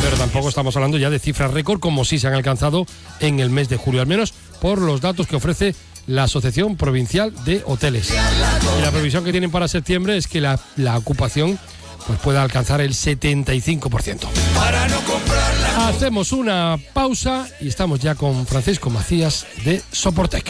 pero tampoco estamos hablando ya de cifras récord como sí se han alcanzado en el mes de julio, al menos por los datos que ofrece la Asociación Provincial de Hoteles. Y la previsión que tienen para septiembre es que la ocupación pues pueda alcanzar el 75%. Hacemos una pausa y estamos ya con Francisco Macías de Soportec.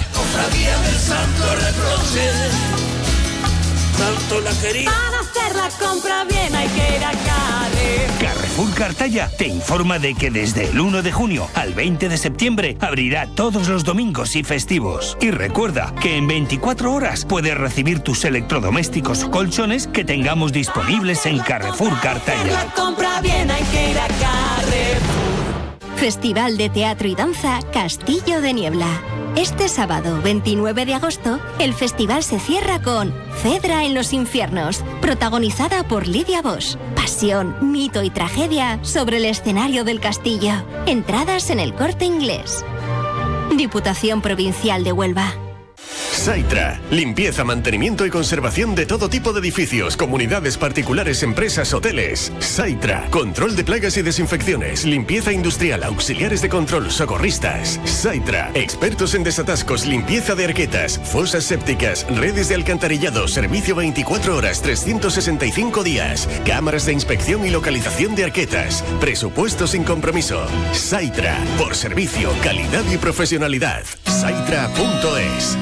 Para hacer la compra bien hay que ir a Carrefour Cartaya te informa de que desde el 1 de junio al 20 de septiembre abrirá todos los domingos y festivos. Y recuerda que en 24 horas puedes recibir tus electrodomésticos o colchones que tengamos disponibles en Carrefour Cartaya. La compra bien hay que ir a Carrefour. Festival de Teatro y Danza Castillo de Niebla. Este sábado 29 de agosto, el festival se cierra con Cedra en los infiernos, protagonizada por Lidia Bosch. Pasión, mito y tragedia sobre el escenario del castillo. Entradas en El Corte Inglés. Diputación Provincial de Huelva. Saitra, limpieza, mantenimiento y conservación de todo tipo de edificios, comunidades particulares, empresas, hoteles. Saitra, control de plagas y desinfecciones, limpieza industrial, auxiliares de control, socorristas. Saitra, expertos en desatascos, limpieza de arquetas, fosas sépticas, redes de alcantarillado, servicio 24 horas, 365 días, cámaras de inspección y localización de arquetas, presupuesto sin compromiso. Saitra, por servicio, calidad y profesionalidad. Saitra.es.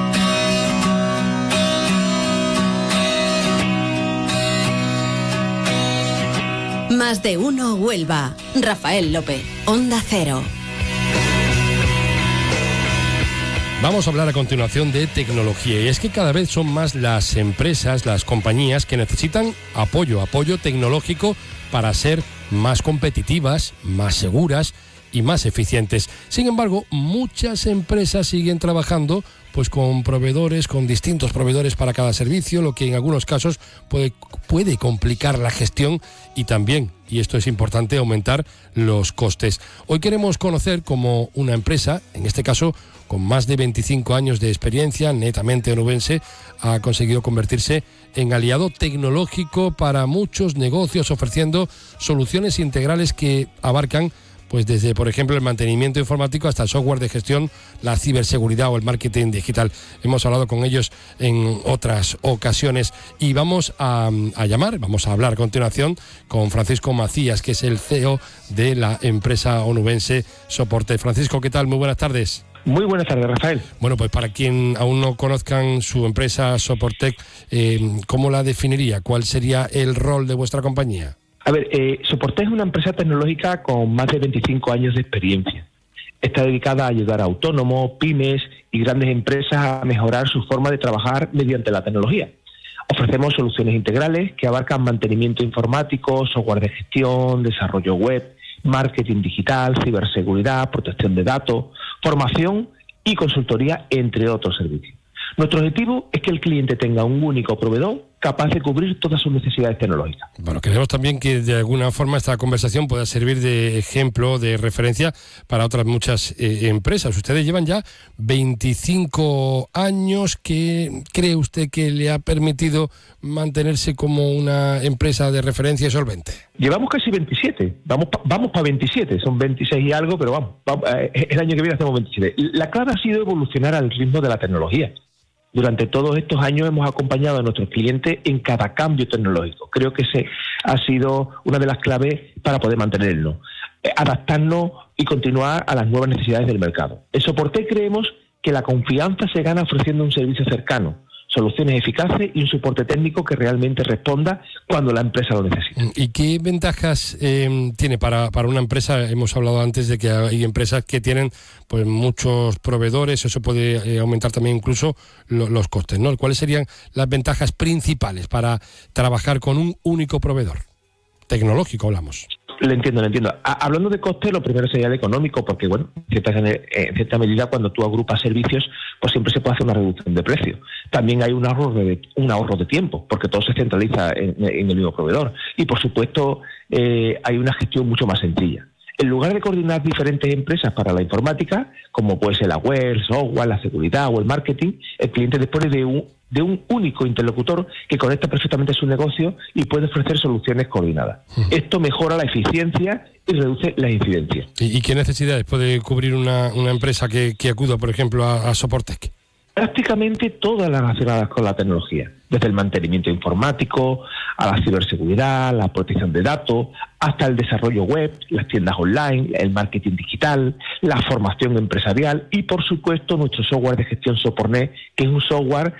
Más de uno Huelva. Rafael López, Onda Cero. Vamos a hablar a continuación de tecnología, y es que cada vez son más las empresas, las compañías que necesitan apoyo tecnológico para ser más competitivas, más seguras y más eficientes. Sin embargo, muchas empresas siguen trabajando pues con proveedores, con distintos proveedores para cada servicio, lo que en algunos casos puede complicar la gestión y también, y esto es importante, aumentar los costes. Hoy queremos conocer cómo una empresa, en este caso con más de 25 años de experiencia, netamente onubense, ha conseguido convertirse en aliado tecnológico para muchos negocios, ofreciendo soluciones integrales que abarcan pues desde, por ejemplo, el mantenimiento informático hasta el software de gestión, la ciberseguridad o el marketing digital. Hemos hablado con ellos en otras ocasiones y vamos a hablar a continuación con Francisco Macías, que es el CEO de la empresa onubense Soportec. Francisco, ¿qué tal? Muy buenas tardes. Muy buenas tardes, Rafael. Bueno, pues para quien aún no conozcan su empresa Soportec, ¿cómo la definiría? ¿Cuál sería el rol de vuestra compañía? A ver, Soportec es una empresa tecnológica con más de 25 años de experiencia. Está dedicada a ayudar a autónomos, pymes y grandes empresas a mejorar su forma de trabajar mediante la tecnología. Ofrecemos soluciones integrales que abarcan mantenimiento informático, software de gestión, desarrollo web, marketing digital, ciberseguridad, protección de datos, formación y consultoría, entre otros servicios. Nuestro objetivo es que el cliente tenga un único proveedor capaz de cubrir todas sus necesidades tecnológicas. Bueno, queremos también que de alguna forma esta conversación pueda servir de ejemplo, de referencia para otras muchas empresas. Ustedes llevan ya 25 años. ¿Qué cree usted que le ha permitido mantenerse como una empresa de referencia y solvente? Llevamos casi 27, vamos para 27, son 26 y algo, pero vamos, el año que viene hacemos 27. La clave ha sido evolucionar al ritmo de la tecnología. Durante todos estos años hemos acompañado a nuestros clientes en cada cambio tecnológico. Creo que ese ha sido una de las claves para poder mantenernos, adaptarnos y continuar a las nuevas necesidades del mercado. En Soportec creemos que la confianza se gana ofreciendo un servicio cercano, soluciones eficaces y un soporte técnico que realmente responda cuando la empresa lo necesita. ¿Y qué ventajas tiene para una empresa? Hemos hablado antes de que hay empresas que tienen pues muchos proveedores, eso puede aumentar también incluso los costes, ¿no? ¿Cuáles serían las ventajas principales para trabajar con un único proveedor? Tecnológico hablamos. Lo entiendo. Hablando de coste, lo primero sería el económico, porque bueno, en cierta medida cuando tú agrupas servicios, pues siempre se puede hacer una reducción de precio. También hay un ahorro de tiempo, porque todo se centraliza en el mismo proveedor. Y por supuesto, hay una gestión mucho más sencilla. En lugar de coordinar diferentes empresas para la informática, como puede ser la web, el software, la seguridad o el marketing, el cliente dispone de de un único interlocutor que conecta perfectamente su negocio y puede ofrecer soluciones coordinadas. Esto mejora la eficiencia y reduce las incidencias. ¿Y qué necesidades puede cubrir una empresa que acuda, por ejemplo, a Soportec? Prácticamente todas las relacionadas con la tecnología, desde el mantenimiento informático, a la ciberseguridad, la protección de datos, hasta el desarrollo web, las tiendas online, el marketing digital, la formación empresarial y, por supuesto, nuestro software de gestión Sopornet, que es un software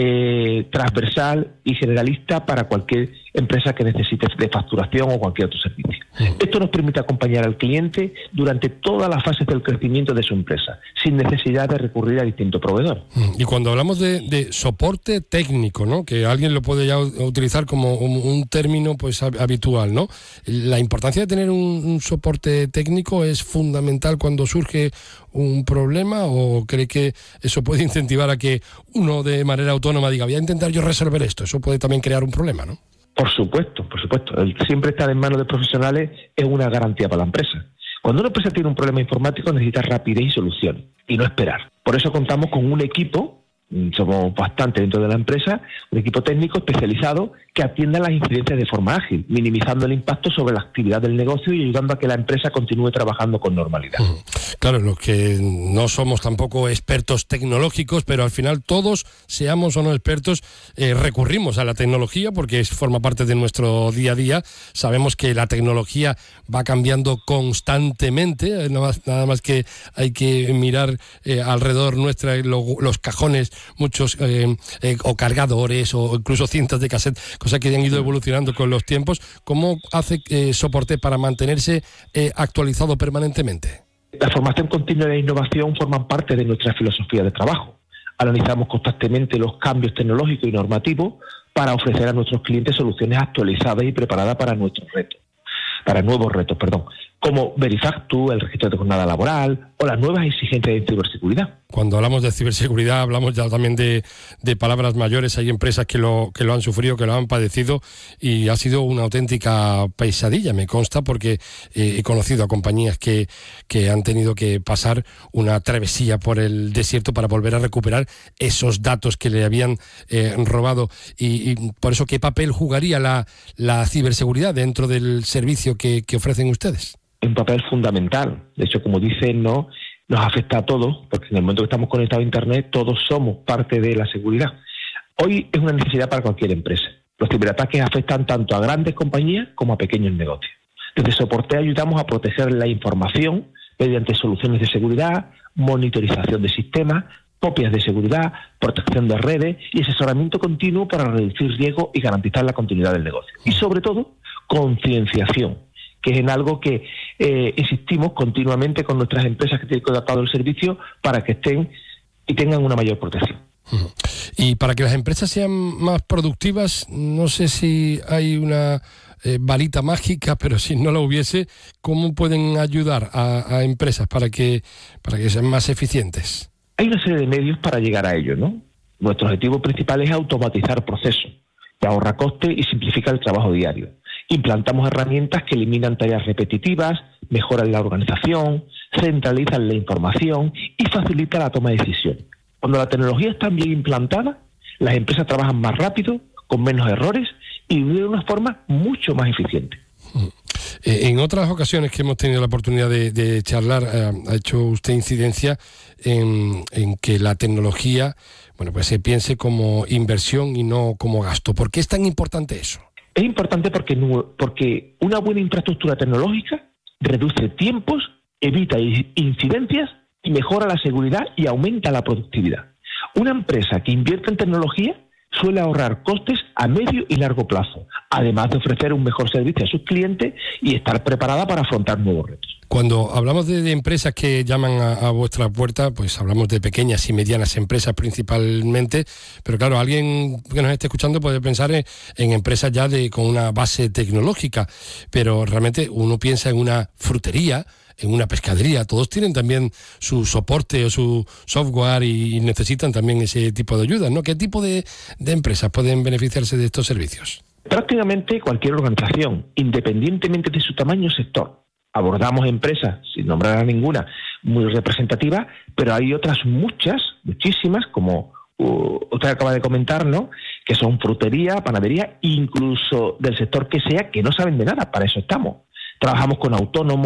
transversal y generalista para cualquier empresa que necesite de facturación o cualquier otro servicio. Esto nos permite acompañar al cliente durante todas las fases del crecimiento de su empresa, sin necesidad de recurrir a distintos proveedores. Y cuando hablamos de soporte técnico, ¿no?, que alguien lo puede ya utilizar como un término pues habitual, ¿no? La importancia de tener un soporte técnico es fundamental cuando surge un problema, ¿o cree que eso puede incentivar a que uno de manera autónoma diga, voy a intentar yo resolver esto? Eso puede también crear un problema, ¿no? Por supuesto. El siempre estar en manos de profesionales es una garantía para la empresa. Cuando una empresa tiene un problema informático necesita rapidez y solución, y no esperar. Por eso contamos con un equipo, somos bastante dentro de la empresa, un equipo técnico especializado que atienda las incidencias de forma ágil, minimizando el impacto sobre la actividad del negocio y ayudando a que la empresa continúe trabajando con normalidad. Claro, los que no somos tampoco expertos tecnológicos, pero al final todos, seamos o no expertos, recurrimos a la tecnología porque forma parte de nuestro día a día. Sabemos que la tecnología va cambiando constantemente, nada más que hay que mirar alrededor nuestra los cajones, muchos o cargadores o incluso cintas de cassette, cosas que han ido evolucionando con los tiempos. ¿Cómo hace Soportec para mantenerse actualizado permanentemente? La formación continua y la innovación forman parte de nuestra filosofía de trabajo. Analizamos constantemente los cambios tecnológicos y normativos para ofrecer a nuestros clientes soluciones actualizadas y preparadas para nuevos retos, como Verifactu, el registro de jornada laboral o las nuevas exigencias de ciberseguridad. Cuando hablamos de ciberseguridad hablamos ya también de palabras mayores. Hay empresas que lo han sufrido, que lo han padecido, y ha sido una auténtica pesadilla, me consta, porque he conocido a compañías que han tenido que pasar una travesía por el desierto para volver a recuperar esos datos que le habían robado. Y por eso, ¿qué papel jugaría la ciberseguridad dentro del servicio que ofrecen ustedes? Un papel fundamental. De hecho, como dicen, nos afecta a todos, porque en el momento que estamos conectados a Internet, todos somos parte de la seguridad. Hoy es una necesidad para cualquier empresa. Los ciberataques afectan tanto a grandes compañías como a pequeños negocios. Desde Soportec ayudamos a proteger la información mediante soluciones de seguridad, monitorización de sistemas, copias de seguridad, protección de redes y asesoramiento continuo para reducir riesgos y garantizar la continuidad del negocio. Y sobre todo, concienciación, que es en algo que insistimos continuamente con nuestras empresas que tienen contratado el servicio para que estén y tengan una mayor protección. Y para que las empresas sean más productivas, no sé si hay una varita mágica, pero si no la hubiese, ¿cómo pueden ayudar a empresas para que sean más eficientes? Hay una serie de medios para llegar a ello, ¿no? Nuestro objetivo principal es automatizar procesos, que ahorra coste y simplifica el trabajo diario. Implantamos herramientas que eliminan tareas repetitivas, mejoran la organización, centralizan la información y facilitan la toma de decisiones. Cuando la tecnología está bien implantada, las empresas trabajan más rápido, con menos errores y de una forma mucho más eficiente. En otras ocasiones que hemos tenido la oportunidad de charlar, ha hecho usted incidencia en que la tecnología, pues se piense como inversión y no como gasto. ¿Por qué es tan importante eso? Es importante porque una buena infraestructura tecnológica reduce tiempos, evita incidencias y mejora la seguridad y aumenta la productividad. Una empresa que invierte en tecnología suele ahorrar costes a medio y largo plazo, además de ofrecer un mejor servicio a sus clientes y estar preparada para afrontar nuevos retos. Cuando hablamos de empresas que llaman a vuestra puerta, pues hablamos de pequeñas y medianas empresas principalmente, pero claro, alguien que nos esté escuchando puede pensar en empresas ya con una base tecnológica, pero realmente uno piensa en una frutería, en una pescadería, todos tienen también su soporte o su software y necesitan también ese tipo de ayuda, ¿no? ¿Qué tipo de empresas pueden beneficiarse de estos servicios? Prácticamente cualquier organización, independientemente de su tamaño o sector. Abordamos empresas, sin nombrar a ninguna, muy representativas, pero hay otras muchísimas, como usted acaba de comentar, ¿no? Que son frutería, panadería, incluso del sector que sea, que no saben de nada, para eso estamos. Trabajamos con autónomos,